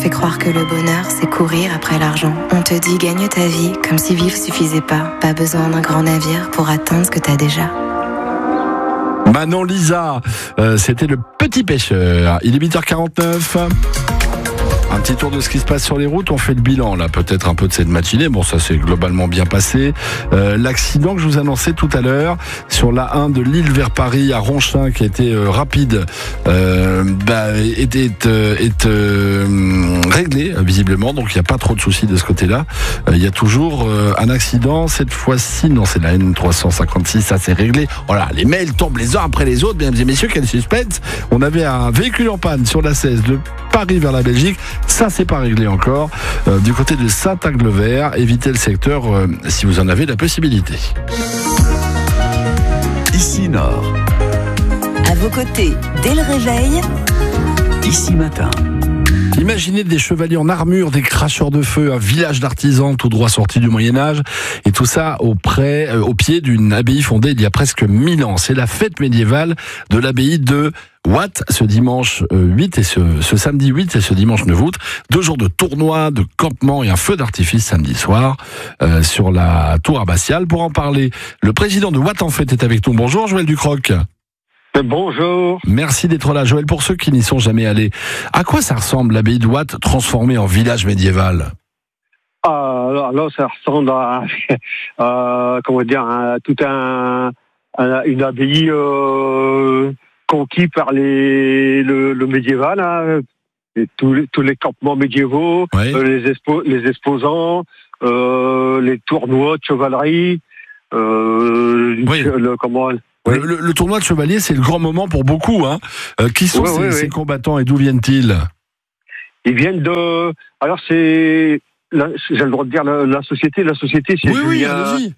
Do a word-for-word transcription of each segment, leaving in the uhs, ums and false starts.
fait croire que le bonheur, c'est courir après l'argent. On te dit gagne ta vie, comme si vivre suffisait pas. Pas besoin d'un grand navire pour atteindre ce que t'as déjà. Manon Lisa, euh, c'était le petit pêcheur. Il est huit heures quarante-neuf. Un petit tour de ce qui se passe sur les routes. On fait le bilan, là, peut-être un peu de cette matinée. Bon, ça s'est globalement bien passé. Euh, l'accident que je vous annonçais tout à l'heure sur l'A un de Lille vers Paris à Ronchin, qui a été euh, rapide, euh, bah, est, est, euh, est euh, réglé, visiblement. Donc, il n'y a pas trop de soucis de ce côté-là. Euh, il y a toujours euh, un accident. Cette fois-ci, non, c'est la N trois cent cinquante-six. Ça, c'est réglé. Voilà, les mails tombent les uns après les autres. Mesdames et messieurs, quel suspense. On avait un véhicule en panne sur l'A seize de Paris vers la Belgique. Ça, c'est pas réglé encore. Euh, du côté de Saint-Agles-Vert, évitez le secteur euh, si vous en avez la possibilité. Ici Nord. À vos côtés, dès le réveil. Ici Matin. Imaginez des chevaliers en armure, des cracheurs de feu, un village d'artisans tout droit sorti du Moyen-Âge, et tout ça auprès, euh, au pied d'une abbaye fondée il y a presque mille ans. C'est la fête médiévale de l'abbaye de Watt, ce dimanche huit et ce, ce samedi huit et ce dimanche neuf août. Deux jours de tournois, de campement et un feu d'artifice samedi soir euh, sur la tour abbatiale. Pour en parler, le président de Watt en fête est avec nous. Bonjour Joël Ducroc. Bonjour. Merci d'être là. Joël, pour ceux qui n'y sont jamais allés, à quoi ça ressemble l'abbaye de Watt transformée en village médiéval ? Ah, alors là, ça ressemble à, euh, comment dire, à tout un, à une abbaye euh, conquise par les, le, le médiéval, hein, et tous, les, tous les campements médiévaux, oui. euh, les, expo, les exposants, euh, les tournois de chevalerie, euh, oui. le, comment... Oui. Le, le, le tournoi de chevalier, c'est le grand moment pour beaucoup. Hein. Euh, qui sont oui, ces, oui, ces oui. combattants et d'où viennent-ils ? Ils viennent de... Alors, c'est... La, j'ai le droit de dire la, la société. La société, c'est oui, Julien... Oui,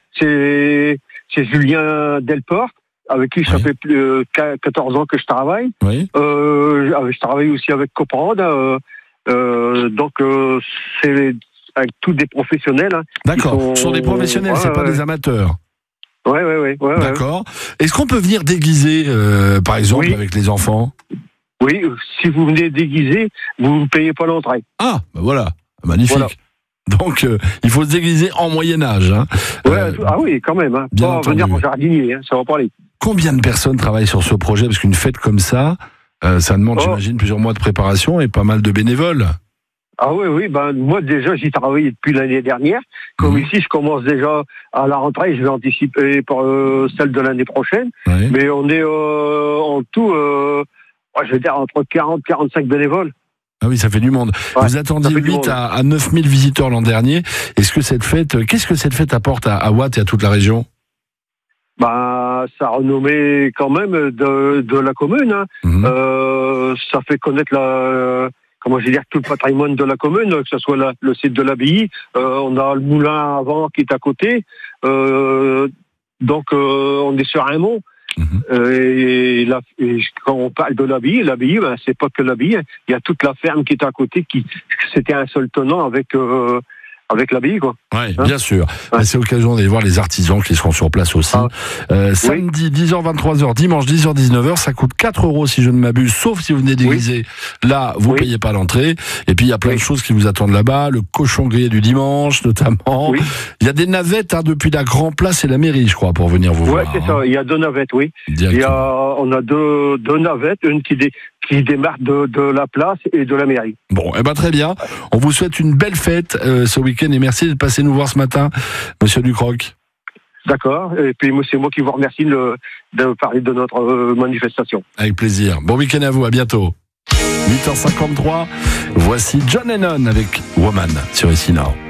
c'est, c'est Julien Delporte, avec qui ça oui. fait plus, euh, quatorze ans que je travaille. Oui. Euh, je travaille aussi avec Coprand. Euh, euh, donc, euh, c'est avec tous des professionnels. Hein, D'accord, sont, ce sont des professionnels, ouais, c'est pas ouais. des amateurs. Oui, oui, oui. Ouais, D'accord. Ouais. Est-ce qu'on peut venir déguiser, euh, par exemple, oui. avec les enfants ? Oui, si vous venez déguiser, vous ne payez pas l'entrée. Ah, ben voilà, magnifique. Voilà. Donc, euh, il faut se déguiser en Moyen-Âge. Hein. Ouais, euh, ah oui, quand même. Hein. Bien pas entendu. Venir en jardinier, hein, ça va pas aller. Combien de personnes travaillent sur ce projet ? Parce qu'une fête comme ça, euh, ça demande, oh. j'imagine, plusieurs mois de préparation et pas mal de bénévoles. Ah oui, oui, ben moi déjà j'y travaille depuis l'année dernière. Comme mmh. ici, je commence déjà à la rentrée, je vais anticiper pour euh, celle de l'année prochaine. Oui. Mais on est euh, en tout, euh, je veux dire, entre quarante et quarante-cinq bénévoles. Ah oui, ça fait du monde. Ouais, vous attendiez huit à, à neuf mille visiteurs l'an dernier. Est-ce que cette fête, qu'est-ce que cette fête apporte à, à Watt et à toute la région ? Ben, ça renommé quand même de, de la commune. Hein. Mmh. Euh, ça fait connaître la... Comment je veux dire, tout le patrimoine de la commune, que ce soit la, le site de l'abbaye, euh, on a le moulin avant qui est à côté, euh, donc euh, on est sur un mont. Mmh. Euh, et, la, et quand on parle de l'abbaye, l'abbaye, ben, c'est pas que l'abbaye, il y a toute la ferme qui est à côté, qui c'était un seul tenant avec euh, avec l'abbaye, quoi. Oui, hein, bien sûr. Ouais. C'est l'occasion d'aller voir les artisans qui seront sur place aussi. Ah. Euh, samedi, oui. dix heures vingt-trois heures, dimanche, dix heures dix-neuf heures, ça coûte quatre euros si je ne m'abuse, sauf si vous venez déguiser. Oui. Là, vous oui. payez pas l'entrée. Et puis, il y a plein oui. de choses qui vous attendent là-bas. Le cochon grillé du dimanche, notamment. Oui. Il y a des navettes, hein, depuis la Grand Place et la mairie, je crois, pour venir vous ouais, voir. Oui, c'est hein. ça. Il y a deux navettes, oui. Il y a, on a deux, deux navettes, une qui, dé, qui démarre de, de la place et de la mairie. Bon, eh ben, très bien. On vous souhaite une belle fête euh, ce week-end et merci d'être passé nous voir ce matin, Monsieur Ducroc. D'accord. Et puis c'est moi qui vous remercie de, de parler de notre euh, manifestation. Avec plaisir. Bon week-end à vous. À bientôt. huit heures cinquante-trois. Voici John Lennon avec Woman sur Ici Nord.